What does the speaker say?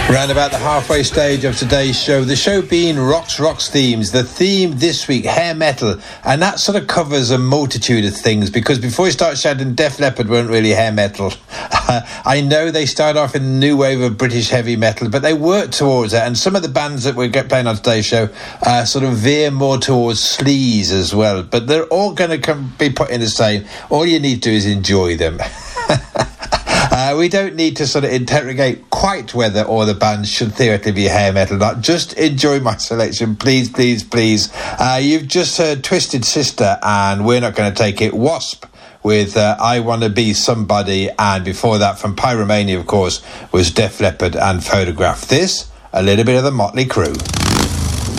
Round about the halfway stage of today's show, the show being Rocks Themes. The theme this week, hair metal, and that sort of covers a multitude of things, because before you start shouting, Def Leppard weren't really hair metal. I know they started off in the new wave of British heavy metal, but they worked towards it, and some of the bands that we're playing on today's show sort of veer more towards sleaze as well, but they're all going to be put in the same. All you need to do is enjoy them. We don't need to sort of interrogate quite whether all the bands should theoretically be hair metal or not. Just enjoy my selection, please, please, please. You've just heard Twisted Sister, and we're not going to take it. Wasp with I Wanna Be Somebody, and before that from Pyromania, of course, was Def Leppard and Photograph. This, a little bit of the Motley Crue.